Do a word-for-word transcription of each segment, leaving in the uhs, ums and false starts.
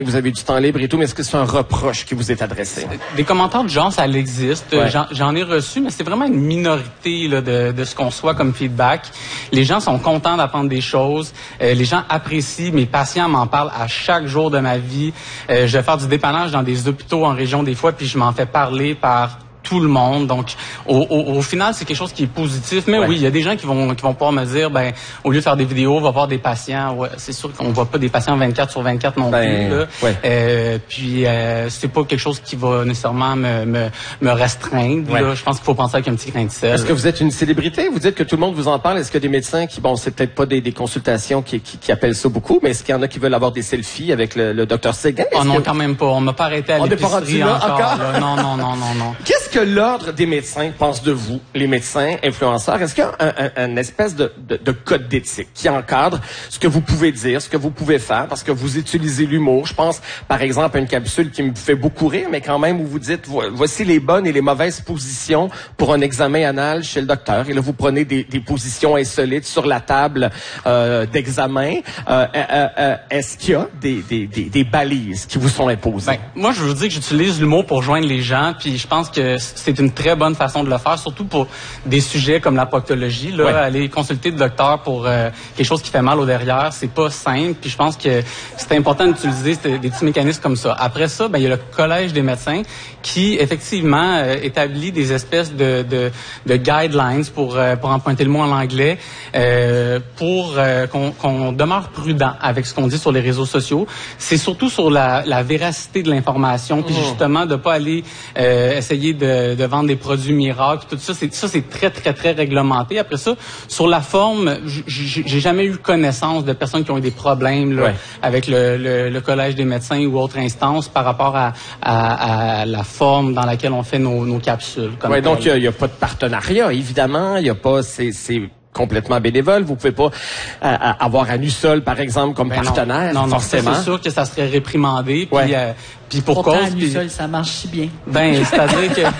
Vous avez du temps libre et tout, mais est-ce que c'est un reproche qui vous est adressé? Des commentaires du genre, ça existe. Ouais. J'en, j'en ai reçu, mais c'est vraiment une minorité là, de, de ce qu'on soit comme feedback. Les gens sont contents d'apprendre des choses. Euh, les gens apprécient. Mes patients m'en parlent à chaque jour de ma vie. Euh, je vais faire du dépannage dans des hôpitaux en région des fois, puis je m'en fais parler par tout le monde. Donc, au, au, au final, c'est quelque chose qui est positif. Mais ouais. oui, il y a des gens qui vont qui vont pouvoir me dire, ben, au lieu de faire des vidéos, on va voir des patients. Ouais, c'est sûr qu'on voit pas des patients vingt-quatre sur vingt-quatre non ben, plus. Là. Ouais. Euh, puis, euh, c'est pas quelque chose qui va nécessairement me me, me restreindre. Ouais. Là. Je pense qu'il faut penser avec un petit grain de sel. Est-ce que vous êtes une célébrité? Vous dites que tout le monde vous en parle. Est-ce qu'il y a des médecins qui, bon, c'est peut-être pas des, des consultations qui, qui, qui appellent ça beaucoup, mais est-ce qu'il y en a qui veulent avoir des selfies avec le, le docteur Séguin? Oh non, que... quand même pas. On m'a pas arrêté à on l'épicerie encore. encore? Là. Non, non, non, non, non. Qu'est-ce que l'ordre des médecins pense de vous, les médecins influenceurs? Est-ce qu'il y a un, un, un espèce de, de, de code d'éthique qui encadre ce que vous pouvez dire, ce que vous pouvez faire, parce que vous utilisez l'humour? Je pense, par exemple, à une capsule qui me fait beaucoup rire, mais quand même où vous dites, voici les bonnes et les mauvaises positions pour un examen anal chez le docteur. Et là, vous prenez des, des positions insolites sur la table euh, d'examen. Euh, euh, euh, est-ce qu'il y a des, des, des, des balises qui vous sont imposées? Ben, moi, je vous dis que j'utilise l'humour pour joindre les gens, puis je pense que c'est une très bonne façon de le faire, surtout pour des sujets comme la proctologie. Là, ouais. Aller consulter le docteur pour euh, quelque chose qui fait mal au derrière, c'est pas simple. Puis je pense que c'est important d'utiliser des petits mécanismes comme ça. Après ça, ben il y a le collège des médecins qui effectivement euh, établit des espèces de, de, de guidelines pour euh, pour emprunter le mot en anglais, euh, pour euh, qu'on, qu'on demeure prudent avec ce qu'on dit sur les réseaux sociaux. C'est surtout sur la, la véracité de l'information, puis mmh. justement de pas aller euh, essayer de, de vendre des produits miracles, tout ça, c'est ça c'est très très très réglementé. Après ça, sur la forme, j'ai jamais eu connaissance de personnes qui ont eu des problèmes là, ouais. avec le, le, le collège des médecins ou autre instance par rapport à, à, à la forme dans laquelle on fait nos, nos capsules. Oui, donc il n'y a, a pas de partenariat, évidemment, il y a pas c'est c'est complètement bénévole. Vous pouvez pas euh, avoir Anusol, par exemple, comme ben partenaire, non, non, forcément. C'est sûr que ça serait réprimandé. Puis, ouais. euh, puis pour Pourtant, cause, Anusol, puis, ça marche si bien. Ben, c'est-à-dire que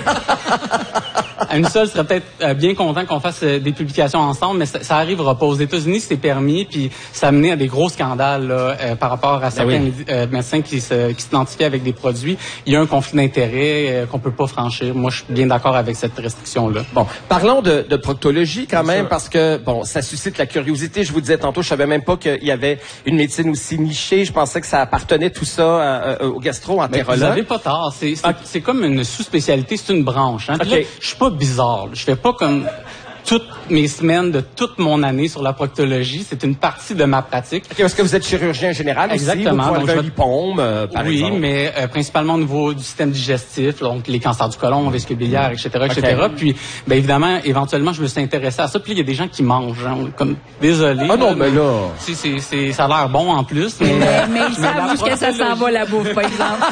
Anusol serait peut-être euh, bien content qu'on fasse euh, des publications ensemble, mais ça, ça arrivera pas. Aux États-Unis, c'est permis, puis ça a mené à des gros scandales là, euh, par rapport à certains ben oui. euh, médecins qui se qui s'identifient avec des produits. Il y a un conflit d'intérêt euh, qu'on peut pas franchir. Moi, je suis bien d'accord avec cette restriction-là. Bon, parlons de, de proctologie quand même, parce que bon, ça suscite la curiosité. Je vous disais tantôt, je savais même pas qu'il y avait une médecine aussi nichée. Je pensais que ça appartenait tout ça euh, au gastro-entérologue. Vous avez pas tort. C'est c'est, okay. c'est comme une sous-spécialité, c'est une branche. Hein? Okay. Là, je suis pas bizarre. Là. Je fais pas comme toutes mes semaines de toute mon année sur la proctologie. C'est une partie de ma pratique. Okay, parce que vous êtes chirurgien général Exactement. aussi, vous pouvez enlever un lipome, euh, par oui, exemple. Oui, mais euh, principalement au niveau du système digestif, donc les cancers du côlon, vésicule biliaire, et cetera, et cetera. Okay. Puis, ben évidemment, éventuellement, je me suis intéressé à ça. Puis il y a des gens qui mangent. Hein, comme désolé. Ah non, mais là, c'est, c'est, c'est, ça a l'air bon en plus. Mais, mais, mais ils savent où que ça s'en va la bouffe, par exemple.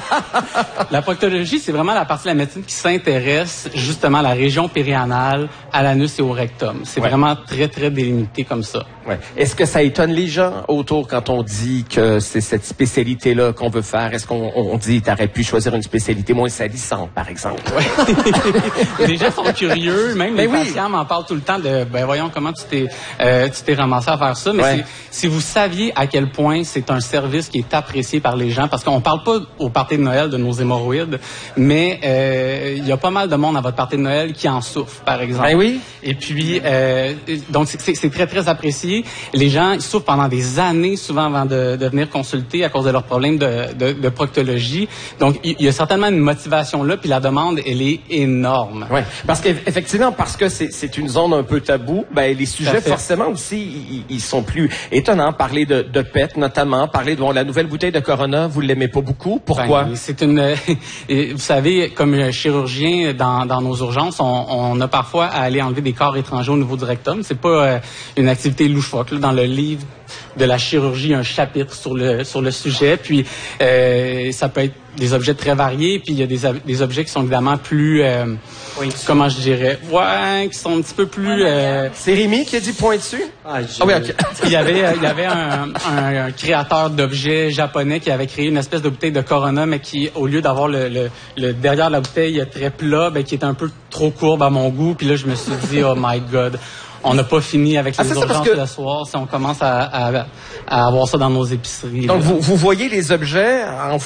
La proctologie, c'est vraiment la partie de la médecine qui s'intéresse justement à la région périanale, à l'anus et au rectum. C'est ouais. vraiment très, très délimité comme ça. Ouais. Est-ce que ça étonne les gens autour quand on dit que c'est cette spécialité-là qu'on veut faire? Est-ce qu'on on dit t'aurais pu choisir une spécialité moins salissante, par exemple? Ouais. Les gens sont curieux, même mais les oui. patients m'en parlent tout le temps de ben voyons comment tu t'es euh, tu t'es ramassé à faire ça. Mais ouais. si vous saviez à quel point c'est un service qui est apprécié par les gens, parce qu'on parle pas au party de Noël de nos hémorroïdes, mais euh, il y a pas mal de monde à votre party de Noël qui en souffre, par exemple. Ben oui. Et puis euh, donc c'est, c'est très très apprécié. Les gens ils souffrent pendant des années souvent avant de, de venir consulter à cause de leurs problèmes de, de, de proctologie. Donc il y a certainement une motivation là, puis la demande elle est énorme. Oui, parce qu'effectivement parce que c'est, c'est une zone un peu taboue, ben les sujets forcément aussi ils, ils sont plus étonnants. Parler de, de P E T notamment, parler de bon, la nouvelle bouteille de Corona, vous l'aimez pas beaucoup. Pourquoi? Ben, c'est une, vous savez, comme chirurgien dans, dans nos urgences, on, on a parfois à aller enlever des corps étrangers au niveau du rectum. C'est pas euh, une activité loufoque. Là, dans le livre de la chirurgie, il y a un chapitre sur le sur le sujet. Puis euh, ça peut être des objets très variés. Puis il y a des, des objets qui sont évidemment plus, euh, oui, comment je dirais, ouais, qui sont un petit peu plus. Euh, C'est Rémi qui a dit pointu. Ah, je... ah oui, ok. Il y avait il y avait un, un, un créateur d'objets japonais qui avait créé une espèce de bouteille de Corona, mais qui au lieu d'avoir le, le, le derrière de la bouteille très plat, ben qui était un peu trop courbe à mon goût. Puis là, je me suis dit, oh my God. On n'a pas fini avec les ah, urgences que... le soir si on commence à, à, à avoir ça dans nos épiceries. Donc, là. vous, vous voyez les objets en